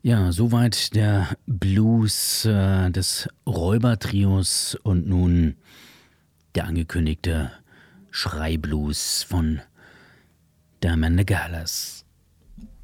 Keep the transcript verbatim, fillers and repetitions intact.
Ja, soweit der Blues, äh, des Räubertrios und nun der angekündigte Schreiblues von der Amanda Galas.